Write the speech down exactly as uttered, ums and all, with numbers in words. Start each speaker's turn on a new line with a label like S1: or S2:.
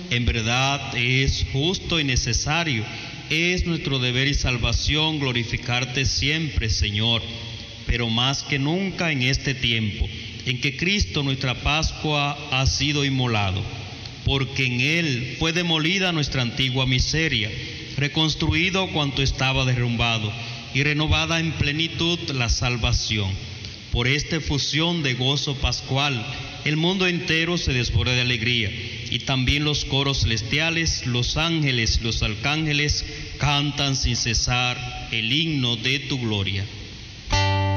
S1: En verdad es justo y necesario, es nuestro deber y salvación glorificarte siempre, Señor, pero más que nunca en este tiempo, en que Cristo, nuestra Pascua, ha sido inmolado, porque en Él fue demolida nuestra antigua miseria, reconstruido cuanto estaba derrumbado, y renovada en plenitud la salvación. Por esta efusión de gozo pascual, el mundo entero se desborda de alegría, y también los coros celestiales, los ángeles, los arcángeles, cantan sin cesar el himno de tu gloria.